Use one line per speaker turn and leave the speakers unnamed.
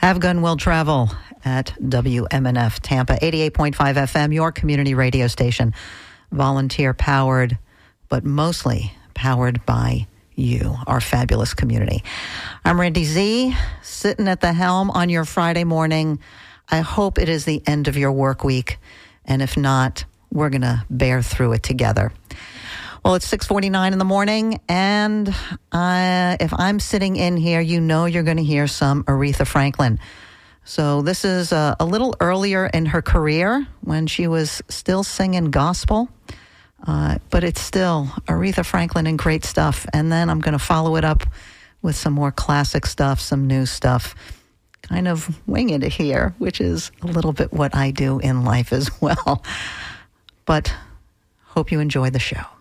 Have Gun Will Travel at WMNF Tampa, 88.5 FM, your community radio station. Volunteer-powered, but mostly powered by you, our fabulous community. I'm Randy Z, sitting at the helm on your Friday morning. I hope it is the end of your work week, and if not, we're going to bear through it together. Well, it's 6:49 in the morning, and if I'm sitting in here, you know you're going to hear some Aretha Franklin. So this is a little earlier in her career when she was still singing gospel, but it's still Aretha Franklin and great stuff. And then I'm going to follow it up with some more classic stuff, some new stuff, kind of winging it here, which is a little bit what I do in life as well. But hope you enjoy the show.